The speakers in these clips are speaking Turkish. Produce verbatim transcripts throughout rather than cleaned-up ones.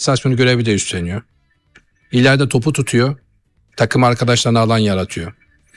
istasyonu görevi de üstleniyor. İleride topu tutuyor. Takım arkadaşlarına alan yaratıyor.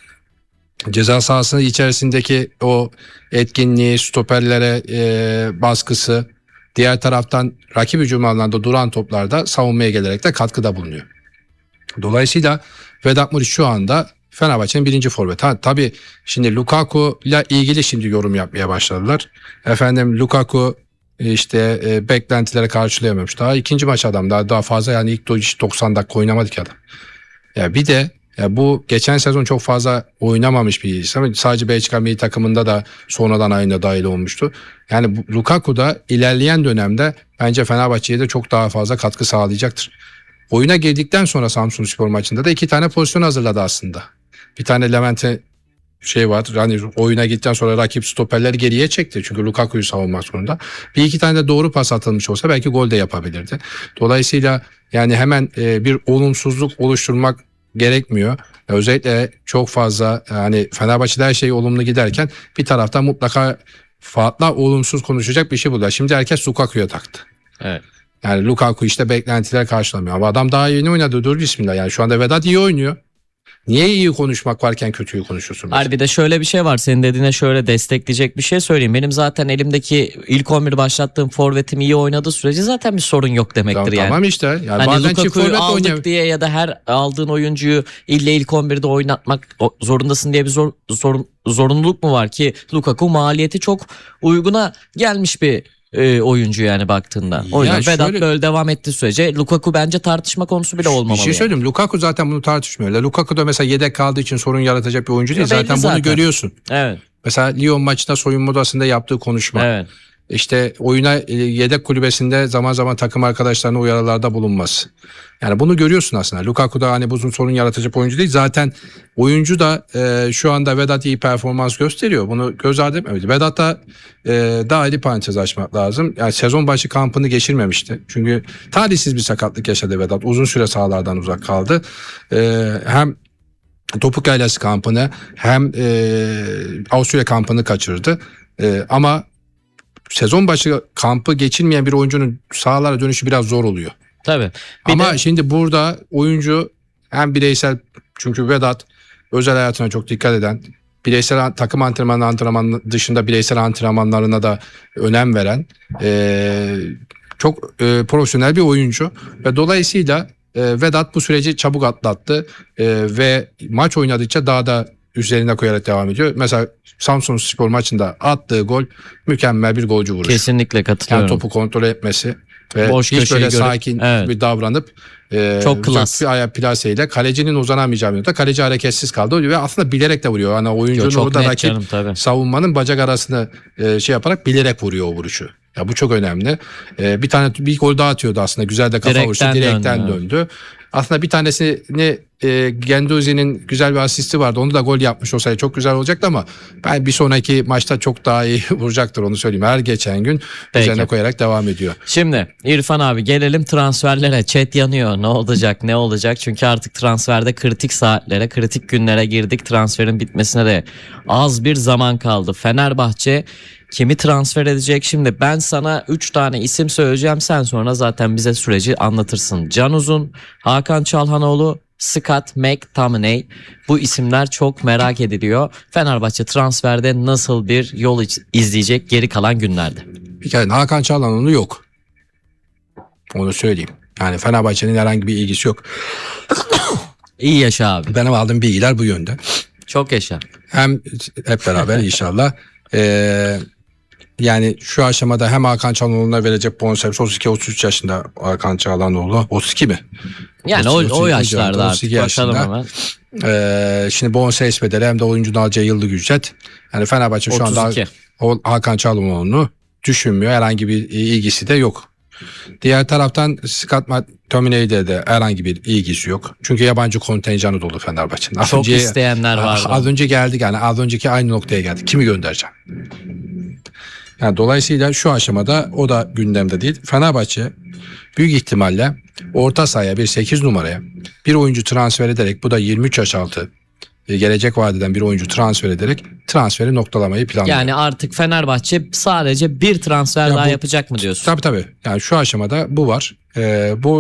Ceza sahasının içerisindeki o etkinliği, stoperlere e, baskısı, diğer taraftan rakip hücum alanında duran toplarda savunmaya gelerek de katkıda bulunuyor. Dolayısıyla Vedat Muriç şu anda Fenerbahçe'nin birinci forveti. Ha, tabii şimdi Lukaku ile ilgili şimdi yorum yapmaya başladılar. Efendim Lukaku işte e, beklentilere karşılayamamış. Daha ikinci maç adam daha daha fazla, yani ilk doksan dakika oynamadı ki adam. Ya bir de ya bu geçen sezon çok fazla oynamamış bir isim. Sadece Belçika milli takımında da sonradan ayında dahil olmuştu. Yani bu, Lukaku da ilerleyen dönemde bence Fenerbahçe'ye de çok daha fazla katkı sağlayacaktır. Oyuna girdikten sonra Samsunspor maçında da iki tane pozisyon hazırladı aslında. Bir tane Levent'e şey var, hani oyuna gittikten sonra rakip stoperleri geriye çekti. Çünkü Lukaku'yu savunmak zorunda. Bir iki tane de doğru pas atılmış olsa belki gol de yapabilirdi. Dolayısıyla yani hemen e, bir olumsuzluk oluşturmak gerekmiyor. Özellikle çok fazla hani Fenerbahçe'de her şey olumlu giderken bir taraftan mutlaka farklı olumsuz konuşacak bir şey buldular. Şimdi herkes Lukaku'ya taktı. Evet. Yani Lukaku işte beklentiler karşılamıyor. Ama adam daha yeni oynadı, dur bismillah. Yani şu anda Vedat iyi oynuyor. Niye iyi konuşmak varken kötüyü konuşuyorsun? Harbi de şöyle bir şey var. Senin dediğine şöyle destekleyecek bir şey söyleyeyim. Benim zaten elimdeki ilk on bir başlattığım forvetim iyi oynadığı sürece zaten bir sorun yok demektir tamam, yani. Tamam işte. Yani hani bazen çift Lukaku'yu forvet aldık oynayabilir diye ya da her aldığın oyuncuyu ille ilk on birde oynatmak zorundasın diye bir zor, zorun, zorunluluk mu var ki? Lukaku maliyeti çok uyguna gelmiş bir e, oyuncu yani baktığında. O yüzden şöyle, Vedat böyle devam ettiği sürece Lukaku bence tartışma konusu bile olmamalı. Bir şey söyleyeyim. Yani. Lukaku zaten bunu tartışmıyor. Lukaku da mesela yedek kaldığı için sorun yaratacak bir oyuncu değil. Zaten, zaten bunu görüyorsun. Evet. Mesela Lyon maçında soyunma odasında yaptığı konuşma. Evet. İşte oyuna yedek kulübesinde zaman zaman takım arkadaşlarına uyarılarda bulunması. Yani bunu görüyorsun aslında. Lukaku da hani uzun sorun yaratacak oyuncu değil. Zaten oyuncu da e, şu anda Vedat iyi performans gösteriyor. Bunu göz ardı etmemeli. Vedat'a e, daha iyi parantez açmak lazım. Yani sezon başı kampını geçirmemişti. Çünkü talihsiz bir sakatlık yaşadı Vedat. Uzun süre sahalardan uzak kaldı. E, hem Topuk Yaylası kampını hem e, Avusturya kampını kaçırdı. E, ama sezon başı kampı geçirmeyen bir oyuncunun sahalara dönüşü biraz zor oluyor. Tabii. Bir Ama de... şimdi burada oyuncu hem bireysel, çünkü Vedat özel hayatına çok dikkat eden, bireysel takım antrenmanı antrenman dışında bireysel antrenmanlarına da önem veren e, çok e, profesyonel bir oyuncu ve dolayısıyla e, Vedat bu süreci çabuk atlattı e, ve maç oynadıkça daha da üzerine koyarak devam ediyor. Mesela Samsunspor maçında attığı gol mükemmel bir golcü vuruşu. Kesinlikle katılıyorum. Yani topu kontrol etmesi ve boş hiç böyle görüp, sakin evet. bir davranıp e, çok klas bir ayak plaseyle kalecinin uzanamayacağı bir nokta kaleci hareketsiz kaldı ve aslında bilerek de vuruyor. Yani oyuncunun Yo, orada rakip canım, savunmanın bacak arasını e, şey yaparak bilerek vuruyor o vuruşu. Ya bu çok önemli. E, bir tane bir gol daha atıyordu aslında. Güzel de kafa direkten vuruşu direkten döndü. döndü. Aslında bir tanesini e, Genduzi'nin güzel bir asisti vardı. Onu da gol yapmış olsaydı çok güzel olacaktı ama ben bir sonraki maçta çok daha iyi vuracaktır, onu söyleyeyim. Her geçen gün Peki. üzerine koyarak devam ediyor. Şimdi İrfan abi gelelim transferlere. Chat yanıyor. Ne olacak ne olacak? Çünkü artık transferde kritik saatlere, kritik günlere girdik. Transferin bitmesine de az bir zaman kaldı. Fenerbahçe kimi transfer edecek? Şimdi ben sana üç tane isim söyleyeceğim. Sen sonra zaten bize süreci anlatırsın. Can Uzun, Hakan Çalhanoğlu, Scott McTominay. Bu isimler çok merak ediliyor. Fenerbahçe transferde nasıl bir yol izleyecek geri kalan günlerde? Bir kere Hakan Çalhanoğlu yok. Onu söyleyeyim. Yani Fenerbahçe'nin herhangi bir ilgisi yok. İyi yaşa abi. Benim aldığım bilgiler bu yönde. Çok yaşa. Hem hep beraber inşallah. Ee, yani şu aşamada hem Hakan Çalhanoğlu'na verecek bonservis otuz iki otuz üç yaşında Hakan Çalhanoğlu. otuz iki mi? Yani otuz iki, o, o yaşlarda otuz iki artık bakalım hemen. Ee, şimdi bonservis bedeli hem de oyuncunun alacağı yıllık ücret. Yani Fenerbahçe şu anda o Hakan Çalhanoğlu'nu düşünmüyor. Herhangi bir ilgisi de yok. Diğer taraftan Scott McTominay'de de herhangi bir ilgisi yok. Çünkü yabancı kontenjanı dolu Fenerbahçe'nin. Çok önce, isteyenler var. Az önce geldik yani az önceki aynı noktaya geldik. Kimi göndereceğim? Yani dolayısıyla şu aşamada o da gündemde değil. Fenerbahçe büyük ihtimalle orta sahaya bir sekiz numaraya bir oyuncu transfer ederek, bu da yirmi üç yaş altı gelecek vadeden bir oyuncu transfer ederek transferi noktalamayı planlıyor. Yani artık Fenerbahçe sadece bir transfer ya daha bu, yapacak mı diyorsun? Tabii tabii. Yani şu aşamada bu var. Ee, bu